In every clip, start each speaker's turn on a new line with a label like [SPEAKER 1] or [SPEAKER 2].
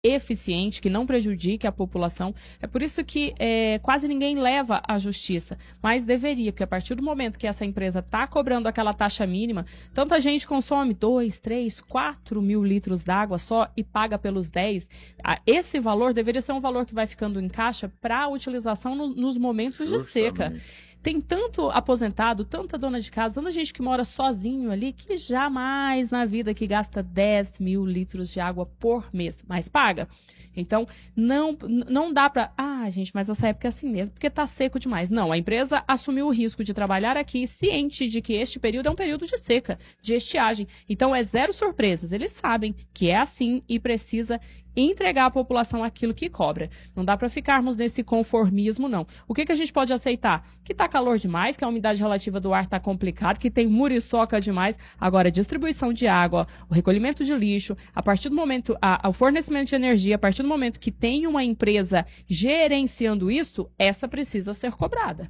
[SPEAKER 1] eficiente, que não prejudique a população. É por isso que quase ninguém leva à justiça, mas deveria, porque a partir do momento que essa empresa está cobrando aquela taxa mínima, tanta gente consome 2, 3, 4 mil litros d'água só e paga pelos 10. Esse valor deveria ser um valor que vai ficando em caixa para utilização nos momentos de seca. Tem tanto aposentado, tanta dona de casa, tanta gente que mora sozinho ali, que jamais na vida que gasta 10 mil litros de água por mês, mas paga. Então, não dá para... gente, mas essa época é assim mesmo, porque tá seco demais. Não, a empresa assumiu o risco de trabalhar aqui, ciente de que este período é um período de seca, de estiagem. Então, é zero surpresas. Eles sabem que é assim e precisa entregar à população aquilo que cobra. Não dá para ficarmos nesse conformismo, não. O que a gente pode aceitar? Que tá calor demais, que a umidade relativa do ar tá complicada, que tem muriçoca demais. Agora, a distribuição de água, o recolhimento de lixo, a partir do momento, o fornecimento de energia, a partir do momento que tem uma empresa gerenciando isso, essa precisa ser cobrada.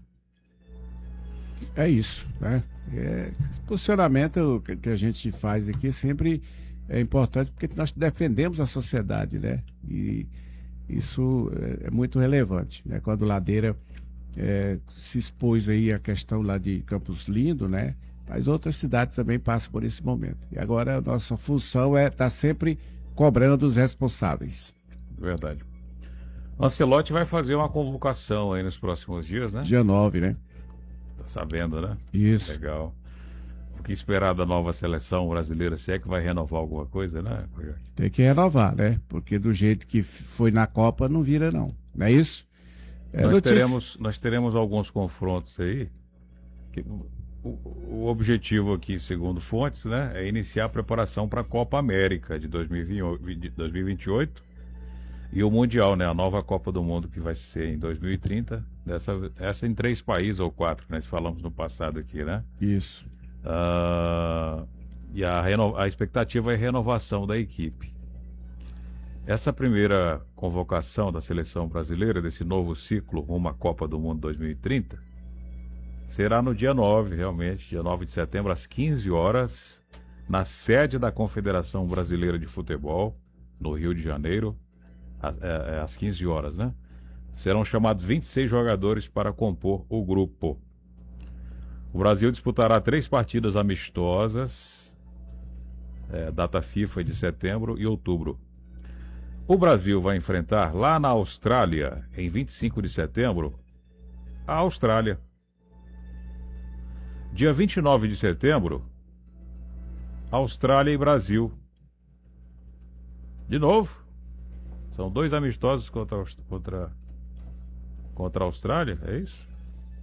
[SPEAKER 2] É isso, né? Esse posicionamento que a gente faz aqui sempre é importante porque nós defendemos a sociedade, né? E isso é muito relevante, né? Quando Ladeira se expôs aí a questão lá de Campos Lindo, né? Mas outras cidades também passam por esse momento. E agora a nossa função é estar sempre cobrando os responsáveis.
[SPEAKER 3] Verdade. O Ancelotti vai fazer uma convocação aí nos próximos dias, né?
[SPEAKER 2] Dia 9, né?
[SPEAKER 3] Tá sabendo, né?
[SPEAKER 2] Isso.
[SPEAKER 3] Legal. O que esperar da nova seleção brasileira? Se é que vai renovar alguma coisa, né?
[SPEAKER 2] Tem que renovar, né? Porque do jeito que foi na Copa não vira, não. Não é isso?
[SPEAKER 3] Nós teremos alguns confrontos aí. O objetivo aqui, segundo fontes, né, é iniciar a preparação para a Copa América de 2028 e o Mundial, né? A nova Copa do Mundo que vai ser em 2030. Essa em 3 países ou 4, que nós falamos no passado aqui, né?
[SPEAKER 2] Isso.
[SPEAKER 3] E a expectativa é a renovação da equipe. Essa primeira convocação da seleção brasileira, desse novo ciclo rumo à Copa do Mundo 2030, será no dia 9, realmente, dia 9 de setembro, às 15 horas, na sede da Confederação Brasileira de Futebol, no Rio de Janeiro, às 15 horas, né? Serão chamados 26 jogadores para compor o grupo. O Brasil disputará 3 partidas amistosas, data FIFA de setembro e outubro. O Brasil vai enfrentar lá na Austrália, em 25 de setembro, a Austrália. Dia 29 de setembro, Austrália e Brasil. De novo, são 2 amistosos contra a Austrália, é isso?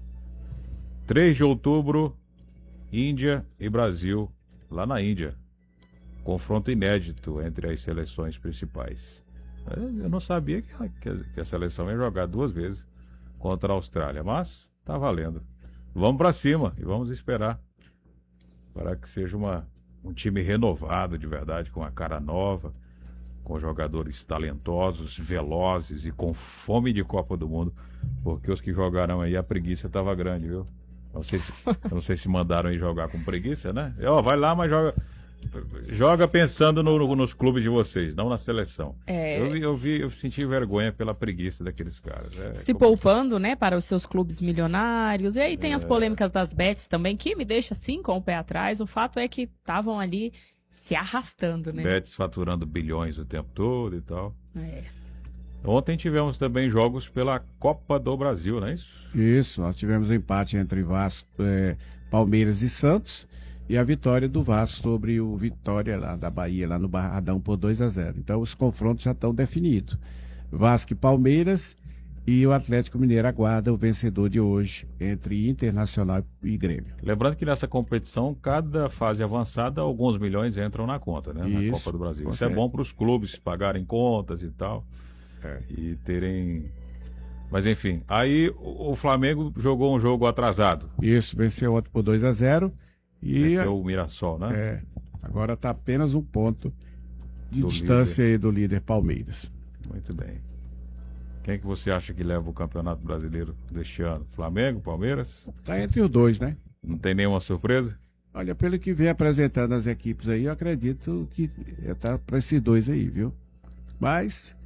[SPEAKER 3] 3 de outubro, Índia e Brasil, lá na Índia. Confronto inédito entre as seleções principais. Eu não sabia que a seleção ia jogar 2 vezes contra a Austrália, mas tá valendo. Vamos para cima e vamos esperar para que seja um time renovado de verdade, com a cara nova, com jogadores talentosos, velozes e com fome de Copa do Mundo, porque os que jogaram aí, a preguiça estava grande, viu? Não sei se mandaram aí jogar com preguiça, né? Vai lá, mas joga pensando nos clubes de vocês, não na seleção. Eu senti vergonha pela preguiça daqueles caras.
[SPEAKER 1] Se poupando, né, para os seus clubes milionários. E aí tem as polêmicas das bets também, que me deixa assim com o pé atrás. O fato é que estavam ali se arrastando, né?
[SPEAKER 3] Bets faturando bilhões o tempo todo e tal. Ontem tivemos também jogos pela Copa do Brasil, não é isso?
[SPEAKER 2] Isso, nós tivemos um empate entre Vasco, Palmeiras e Santos, e a vitória do Vasco sobre o Vitória lá da Bahia, lá no Barradão, por 2-0. Então os confrontos já estão definidos. Vasco e Palmeiras, e o Atlético Mineiro aguarda o vencedor de hoje, entre Internacional e Grêmio.
[SPEAKER 3] Lembrando que nessa competição, cada fase avançada, alguns milhões entram na conta, né? Na Copa do Brasil. Isso é bom para os clubes pagarem contas e tal. E terem... Mas enfim, aí o Flamengo jogou um jogo atrasado.
[SPEAKER 2] Isso, venceu ontem por 2-0.
[SPEAKER 3] Venceu o Mirassol, né?
[SPEAKER 2] Agora está apenas 1 ponto de distância aí do líder Palmeiras.
[SPEAKER 3] Muito bem. Quem que você acha que leva o Campeonato Brasileiro deste ano? Flamengo, Palmeiras?
[SPEAKER 2] Está entre os 2, né?
[SPEAKER 3] Não tem nenhuma surpresa?
[SPEAKER 2] Olha, pelo que vem apresentando as equipes aí, eu acredito que está para esses 2 aí, viu? Mas